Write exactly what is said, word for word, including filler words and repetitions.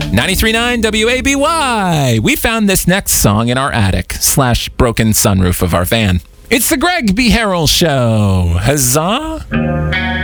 ninety-three point nine W A B Y. We found this next song in our attic slash broken sunroof of our van. It's the Greg B. Harrell Show. Huzzah!